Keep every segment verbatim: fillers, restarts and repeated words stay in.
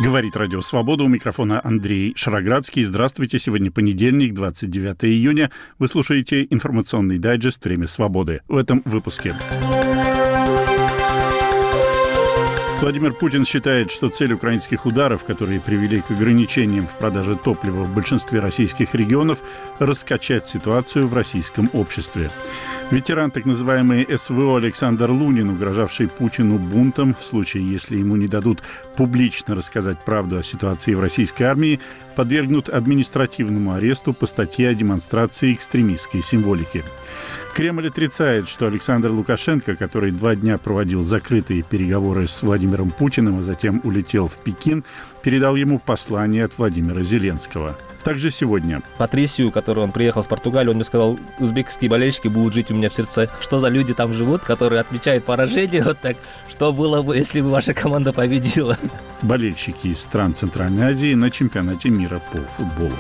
Говорит Радио Свобода, у микрофона Андрей Шароградский. Здравствуйте, сегодня понедельник, двадцать девятое июня. Вы слушаете информационный дайджест «Время свободы». В этом выпуске. Владимир Путин считает, что цель украинских ударов, которые привели к ограничениям в продаже топлива в большинстве российских регионов, раскачать ситуацию в российском обществе. Ветеран так называемой СВО Александр Лунин, угрожавший Путину бунтом в случае, если ему не дадут публично рассказать правду о ситуации в российской армии, подвергнут административному аресту по статье о демонстрации экстремистской символики. Кремль отрицает, что Александр Лукашенко, который два дня проводил закрытые переговоры с Владимиром Путиным, а затем улетел в Пекин, передал ему послание от Владимира Зеленского. Также сегодня. Патрисию, который он приехал с Португалии, он мне сказал: узбекские болельщики будут жить у меня в сердце. Что за люди там живут, которые отмечают поражение? Вот так. Что было бы, если бы ваша команда победила? Болельщики из стран Центральной Азии на чемпионате мира по футболу.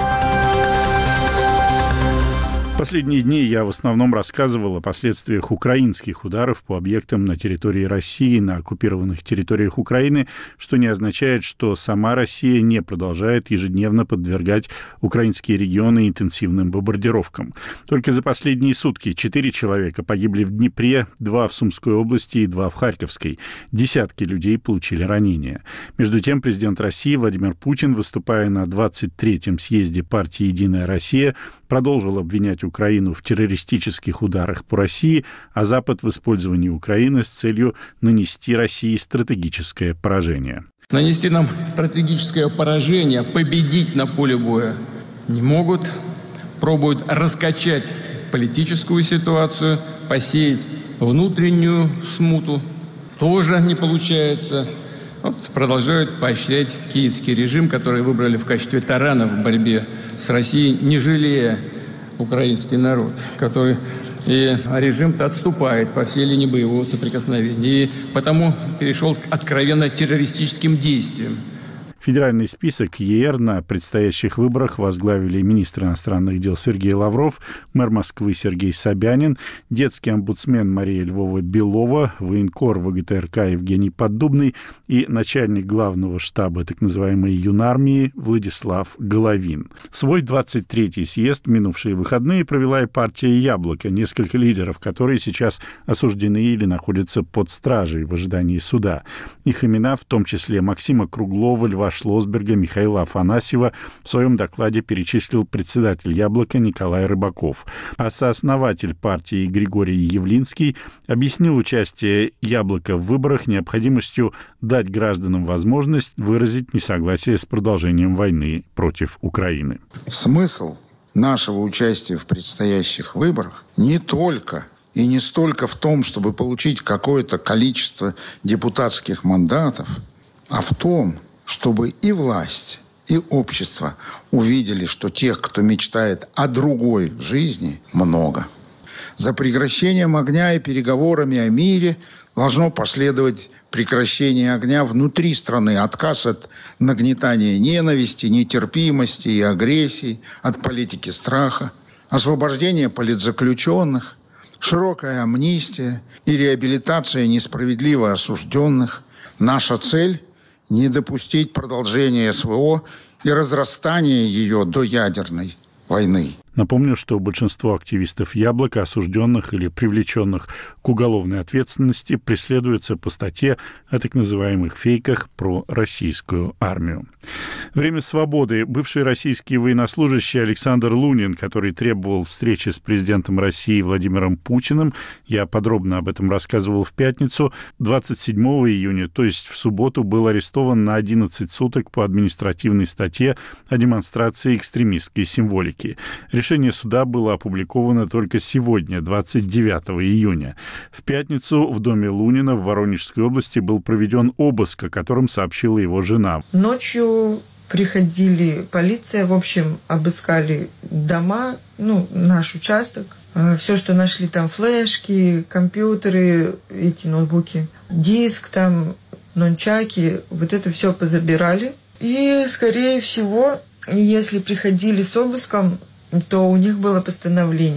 В последние дни я в основном рассказывал о последствиях украинских ударов по объектам на территории России, на оккупированных территориях Украины, что не означает, что сама Россия не продолжает ежедневно подвергать украинские регионы интенсивным бомбардировкам. Только за последние сутки четыре человека погибли в Днепре, два в Сумской области и два в Харьковской. Десятки людей получили ранения. Между тем, президент России Владимир Путин, выступая на двадцать третьем съезде партии «Единая Россия», продолжил обвинять Украину в террористических ударах по России, а Запад в использовании Украины с целью нанести России стратегическое поражение. Нанести нам стратегическое поражение, победить на поле боя не могут, пробуют раскачать политическую ситуацию, посеять внутреннюю смуту, тоже не получается. Вот продолжают поощрять киевский режим, который выбрали в качестве тарана в борьбе с Россией, не жалея украинский народ, который и режим-то отступает по всей линии боевого соприкосновения и потому перешел к откровенно террористическим действиям. Федеральный список ЕР на предстоящих выборах возглавили министр иностранных дел Сергей Лавров, мэр Москвы Сергей Собянин, детский омбудсмен Мария Львова-Белова, военкор ВГТРК Евгений Поддубный и начальник главного штаба так называемой юнармии Владислав Головин. Свой двадцать третий съезд в минувшие выходные провела и партия «Яблоко», несколько лидеров которой сейчас осуждены или находятся под стражей в ожидании суда. Их имена, в том числе Максима Круглова, Льва Шлосберга, Михаила Афанасьева, в своем докладе перечислил председатель «Яблока» Николай Рыбаков. А сооснователь партии Григорий Явлинский объяснил участие «Яблока» в выборах необходимостью дать гражданам возможность выразить несогласие с продолжением войны против Украины. Смысл нашего участия в предстоящих выборах не только и не столько в том, чтобы получить какое-то количество депутатских мандатов, а в том, чтобы и власть, и общество увидели, что тех, кто мечтает о другой жизни, много. За прекращением огня и переговорами о мире должно последовать прекращение огня внутри страны, отказ от нагнетания ненависти, нетерпимости и агрессии, от политики страха, освобождение политзаключенных, широкая амнистия и реабилитация несправедливо осужденных. Наша цель – не допустить продолжения СВО и разрастания ее до ядерной войны. Напомню, что большинство активистов «Яблока», осужденных или привлеченных к уголовной ответственности, преследуются по статье о так называемых фейках про российскую армию. «Время свободы». Бывший российский военнослужащий Александр Лунин, который требовал встречи с президентом России Владимиром Путиным, я подробно об этом рассказывал в пятницу, двадцать седьмого июня, то есть в субботу, был арестован на одиннадцать суток по административной статье о демонстрации экстремистской символики. Решение суда было опубликовано только сегодня, двадцать девятого июня. В пятницу в доме Лунина в Воронежской области был проведен обыск, о котором сообщила его жена. Ночью приходили полиция, в общем, обыскали дома, ну, наш участок. Все, что нашли, там флешки, компьютеры, эти ноутбуки, диск, там, нончаки, вот это все позабирали. И, скорее всего, если приходили с обыском, то у них было постановление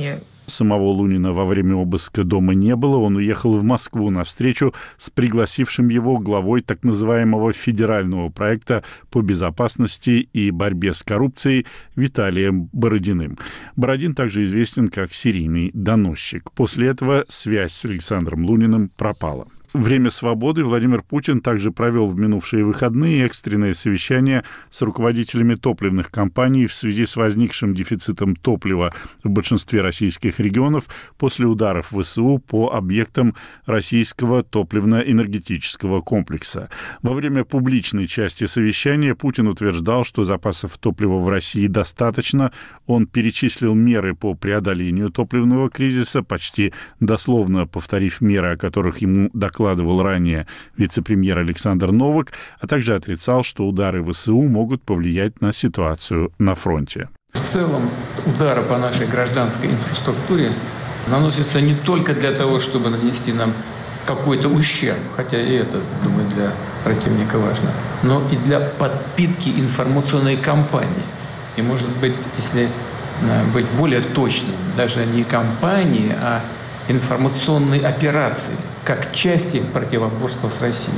Самого Лунина во время обыска дома не было. Он уехал в Москву на встречу с пригласившим его главой так называемого федерального проекта по безопасности и борьбе с коррупцией Виталием Бородиным. Бородин также известен как серийный доносчик. После этого связь с Александром Луниным пропала. Время свободы Владимир Путин также провел в минувшие выходные экстренное совещание с руководителями топливных компаний в связи с возникшим дефицитом топлива в большинстве российских регионов после ударов ВСУ по объектам российского топливно-энергетического комплекса. Во время публичной части совещания Путин утверждал, что запасов топлива в России достаточно. Он перечислил меры по преодолению топливного кризиса, почти дословно повторив меры, о которых ему докладывали докладывал ранее вице-премьер Александр Новак, а также отрицал, что удары ВСУ могут повлиять на ситуацию на фронте. В целом, удары по нашей гражданской инфраструктуре наносятся не только для того, чтобы нанести нам какой-то ущерб, хотя и это, думаю, для противника важно, но и для подпитки информационной кампании. И, может быть, если быть более точным, даже не кампании, а информационной операции, как части противоборства с Россией.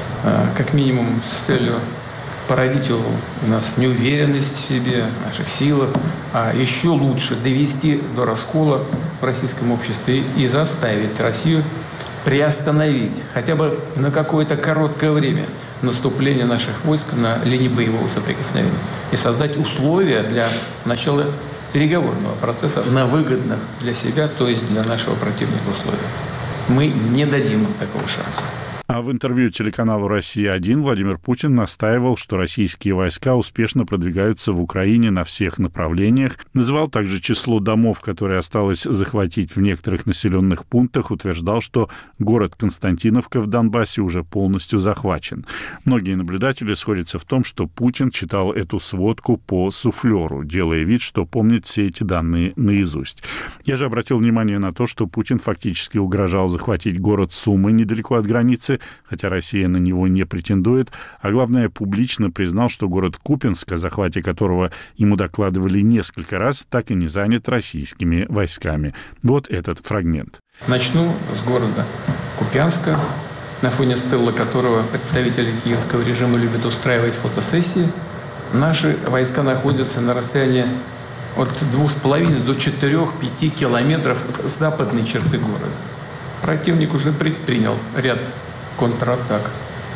Как минимум с целью породить у нас неуверенность в себе, в наших силах, а еще лучше довести до раскола в российском обществе и заставить Россию приостановить хотя бы на какое-то короткое время наступление наших войск на линии боевого соприкосновения и создать условия для начала переговорного процесса на выгодных для себя, то есть для нашего противника условиях. Мы не дадим им такого шанса. А в интервью телеканалу «Россия-один» Владимир Путин настаивал, что российские войска успешно продвигаются в Украине на всех направлениях, называл также число домов, которые осталось захватить в некоторых населенных пунктах, утверждал, что город Константиновка в Донбассе уже полностью захвачен. Многие наблюдатели сходятся в том, что Путин читал эту сводку по суфлеру, делая вид, что помнит все эти данные наизусть. Я же обратил внимание на то, что Путин фактически угрожал захватить город Сумы недалеко от границы, хотя Россия на него не претендует, а главное, публично признал, что город Купянск, о захвате которого ему докладывали несколько раз, так и не занят российскими войсками. Вот этот фрагмент. Начну с города Купянска, на фоне стелла которого представители киевского режима любят устраивать фотосессии. Наши войска находятся на расстоянии от двух с половиной до четырёх-пяти километров от западной черты города. Противник уже предпринял ряд контратак.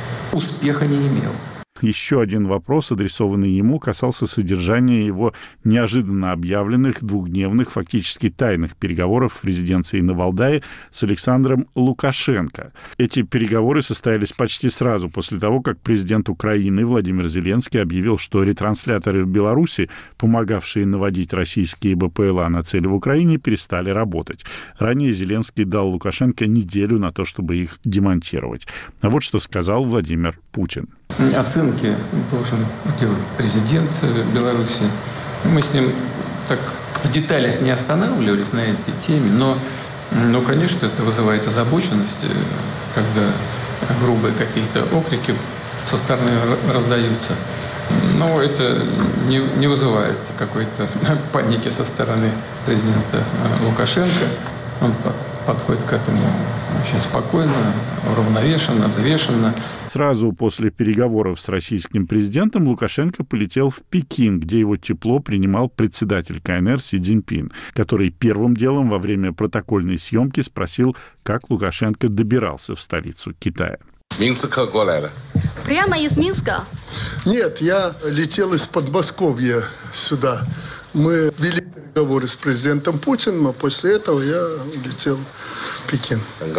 Успеха не имел. Еще один вопрос, адресованный ему, касался содержания его неожиданно объявленных двухдневных, фактически тайных переговоров в резиденции на Валдае с Александром Лукашенко. Эти переговоры состоялись почти сразу после того, как президент Украины Владимир Зеленский объявил, что ретрансляторы в Беларуси, помогавшие наводить российские БПЛА на цели в Украине, перестали работать. Ранее Зеленский дал Лукашенко неделю на то, чтобы их демонтировать. А вот что сказал Владимир Путин. Оценки должен делать президент Беларуси. Мы с ним так в деталях не останавливались на этой теме, но, но конечно, это вызывает озабоченность, когда грубые какие-то окрики со стороны раздаются. Но это не, не вызывает какой-то паники со стороны президента Лукашенко. Он подходит к этому очень спокойно, уравновешенно, взвешенно. Сразу после переговоров с российским президентом Лукашенко полетел в Пекин, где его тепло принимал председатель КНР Си Цзиньпин, который первым делом во время протокольной съемки спросил, как Лукашенко добирался в столицу Китая. Прямо из Минска? Нет, я летел из Подмосковья сюда. Мы вели переговоры с президентом Путиным, а после этого я улетел в Пекин.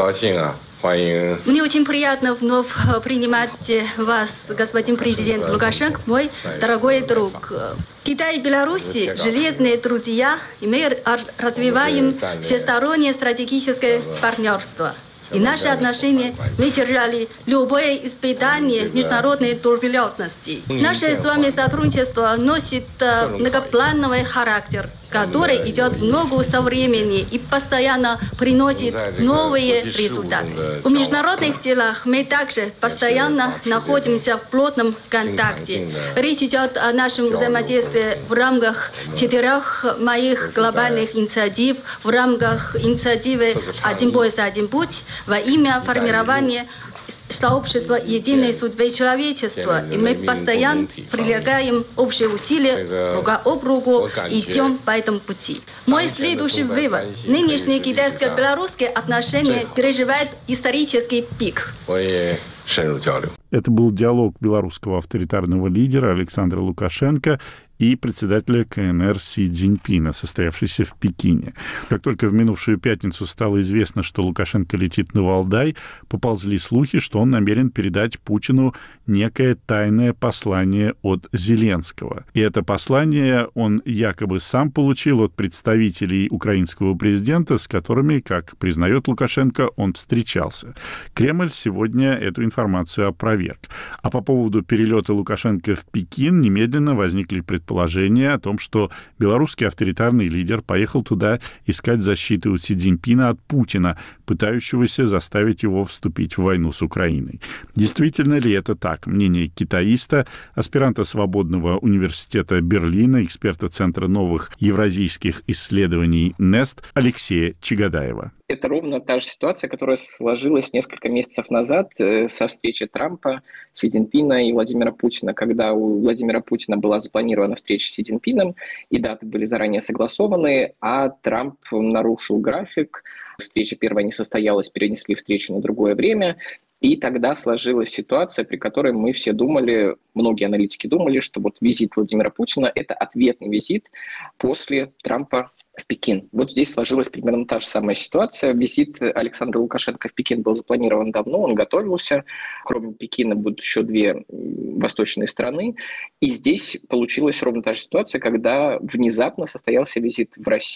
Мне очень приятно вновь принимать вас, господин президент Лукашенко, мой дорогой друг. Китай и Беларусь – железные друзья, и мы развиваем всестороннее стратегическое партнерство. И наши отношения выдержали любое испытание международной турбулентности. Наше с вами сотрудничество носит многоплановый характер. который идет в ногу со временем и постоянно приносит новые результаты. В международных делах мы также постоянно находимся в плотном контакте. Речь идет о нашем взаимодействии в рамках четырех моих глобальных инициатив, в рамках инициативы «Один пояс, один путь» во имя формирования сообщества единой судьбы человечества. И мы постоянно прилагаем общие усилия друг об другу и идем по этому пути. Мой следующий вывод. Нынешние китайско-белорусские отношения переживают исторический пик. Это был диалог белорусского авторитарного лидера Александра Лукашенко и председателя ка эн эр Си Цзиньпина, состоявшийся в Пекине. Как только в минувшую пятницу стало известно, что Лукашенко летит на Валдай, поползли слухи, что он намерен передать Путину некое тайное послание от Зеленского. И это послание он якобы сам получил от представителей украинского президента, с которыми, как признает Лукашенко, он встречался. Кремль сегодня эту информацию опроверг. А по поводу перелета Лукашенко в Пекин немедленно возникли предположения о том, что белорусский авторитарный лидер поехал туда искать защиты у Си Цзиньпина от Путина, пытающегося заставить его вступить в войну с Украиной. Действительно ли это так? Мнение китаиста, аспиранта Свободного университета Берлина, эксперта Центра новых евразийских исследований НЕСТ Алексея Чагадаева. Это ровно та же ситуация, которая сложилась несколько месяцев назад со встречи Трампа, Си Цзиньпина и Владимира Путина, когда у Владимира Путина была запланирована встреча с Си Цзиньпином, и даты были заранее согласованы, а Трамп нарушил график, встреча первая не состоялась, перенесли встречу на другое время, и тогда сложилась ситуация, при которой мы все думали, многие аналитики думали, что вот визит Владимира Путина – это ответный визит после Трампа в Пекин. Вот здесь сложилась примерно та же самая ситуация. Визит Александра Лукашенко в Пекин был запланирован давно, он готовился. Кроме Пекина будут еще две восточные страны. И здесь получилась ровно та же ситуация, когда внезапно состоялся визит в Россию.